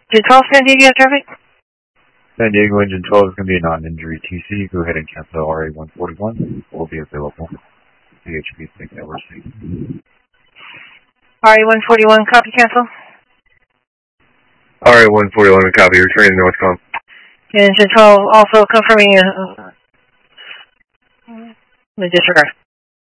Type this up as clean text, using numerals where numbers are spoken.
Engine 12, San Diego traffic? San Diego Engine 12 is going to be a non-injury TC. Go ahead and cancel RA-141. Will be available. CHP signal received. RA-141, copy, cancel. RA-141, copy, returning to Northcom. Engine 12 also confirming the disregard.